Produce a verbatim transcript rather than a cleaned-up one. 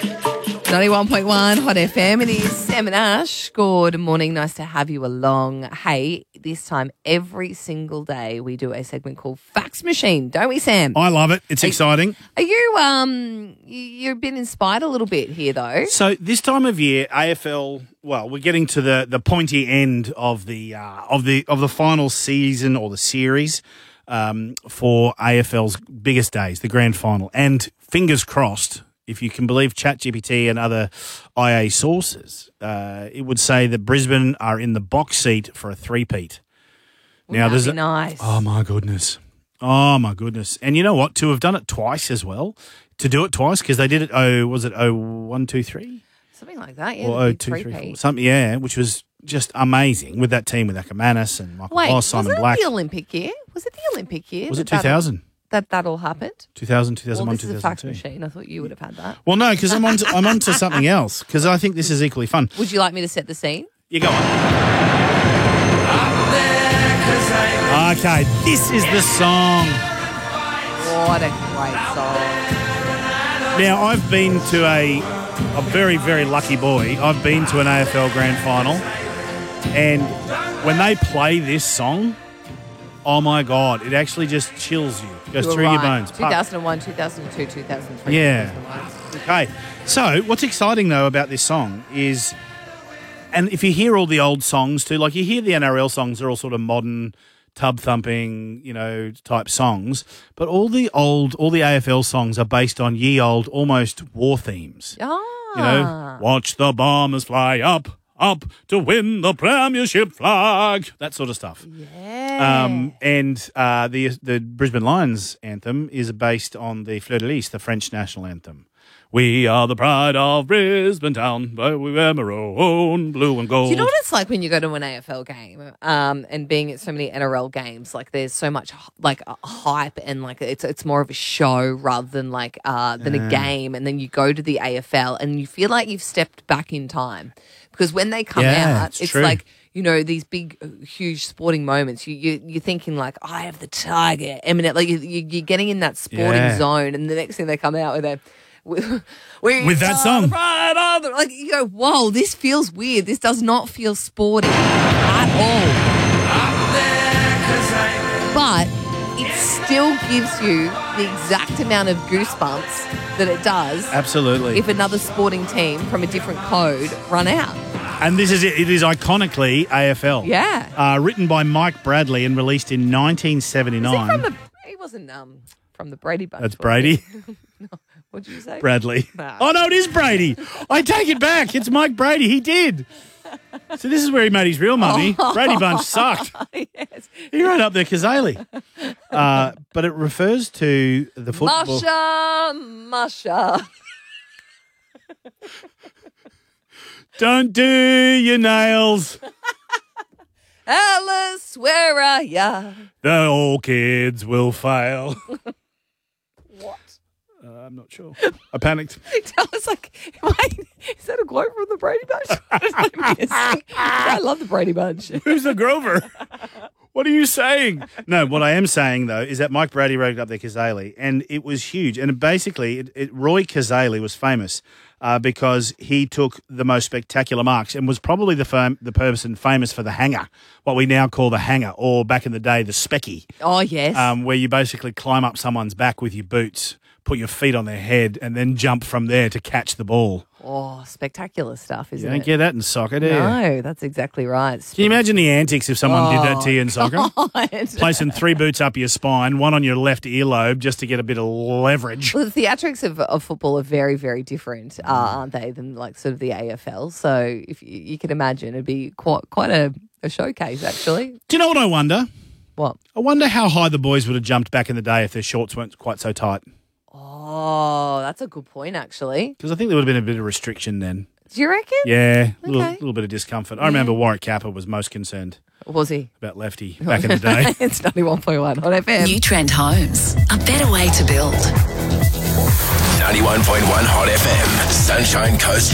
ninety-one point one Hot F M. It is Sam and Ash. Good morning. Nice to have you along. Hey, this time every single day we do a segment called Fax Machine, don't we, Sam? I love it. It's are, exciting. Are you um you, you've been inspired a little bit here though? So this time of year, A F L. Well, we're getting to the, the pointy end of the uh, of the of the final season or the series um, for A F L's biggest days, the grand final, and fingers crossed. If you can believe ChatGPT and other I A sources, uh, it would say that Brisbane are in the box seat for a three-peat. Now, there's a, nice. Oh, my goodness. Oh, my goodness. And you know what? To have done it twice as well, to do it twice, because they did it, oh, was it oh one, two, three? Something like that, yeah. Or oh two, three, four. Something, yeah, which was just amazing with that team with Akamanis and Michael Wait, Voss, Simon was it Black. the Olympic year? Was it the Olympic year? Was it two thousand? That that all happened? two thousand, two thousand one, well, this two is thousand a two. fax machine. I thought you would have had that. Well, no, because I'm on to, I'm on to something else, because I think this is equally fun. Would you like me to set the scene? You go on. Okay, this is the song. What a great song. Now, I've been to a, a very, very lucky boy. I've been to an A F L Grand Final, and when they play this song, oh, my God, it actually just chills you. It goes You're through right. your bones. two thousand one, two thousand two, two thousand three. Yeah. Okay. So what's exciting, though, about this song is, and if you hear all the old songs too, like you hear the N R L songs, they're all sort of modern, tub-thumping, you know, type songs, but all the old, all the A F L songs are based on ye old, almost war themes. Ah. You know, watch the Bombers fly up, up to win the premiership flag, that sort of stuff. Yeah. Um, and uh, the the Brisbane Lions anthem is based on the Fleur de Lis, the French national anthem. We are the pride of Brisbane town, but we wear maroon, blue and gold. Do you know what it's like when you go to an A F L game um, and being at so many N R L games? Like there's so much like uh, hype and like it's it's more of a show rather than like uh, than Yeah. a game. And then you go to the A F L and you feel like you've stepped back in time because when they come Yeah, out, it's it's true. like, you know, these big, huge sporting moments. You, you, you're thinking like, I have the tiger, eminent. Like you, you, you're getting in that sporting Yeah. zone, and the next thing they come out with a with, we With that are song. the pride of the-" like you go, whoa, this feels weird. This does not feel sporty at all. But it still gives you the exact amount of goosebumps that it does. Absolutely. If another sporting team from a different code run out. And this is it. It is iconically A F L. Yeah. Uh, written by Mike Bradley and released in nineteen seventy-nine. Is he from the? He wasn't um from the Brady Bunch. That's was Brady. he? No. What did you say? Bradley. Nah. Oh, no, it is Brady. I take it back. It's Mike Brady. He did. So this is where he made his real money. Brady Bunch sucked. Yes. He wrote up there Kazali. Uh, but it refers to the football. Masha, Masha. Don't do your nails. Alice, where are ya? The old kids will fail. What? Uh, I'm not sure. I panicked. I was like, wait, is that a quote from the Brady Bunch? I love the Brady Bunch. Who's the Grover? What are you saying? No, what I am saying, though, is that Mike Brady wrote up there Kazali, and it was huge. And basically, it, it, Roy Kazali was famous uh, because he took the most spectacular marks and was probably the fam- the person famous for the hanger, what we now call the hanger, or back in the day, the specky, Oh, yes. um, where you basically climb up someone's back with your boots, put your feet on their head, and then jump from there to catch the ball. oh, spectacular stuff, You isn't don't it? get that in soccer, do you? No, that's exactly right. Can you imagine the antics if someone did that to you in soccer? God. Placing three boots up your spine, one on your left earlobe, just to get a bit of leverage. Well, the theatrics of, of football are very, very different, uh, aren't they, than like sort of the A F L? So if you, you can imagine, it'd be quite quite a, a showcase, actually. Do you know what I wonder? What? I wonder how high the boys would have jumped back in the day if their shorts weren't quite so tight. Oh, that's a good point, actually. Because I think there would have been a bit of restriction then. Do you reckon? Yeah, a little, Okay. little bit of discomfort. I remember Warwick Kappa was most concerned Was he? about lefty back in the day. It's ninety-one point one on F M. New Trend Homes, a better way to build. ninety-one point one Hot F M, Sunshine Coast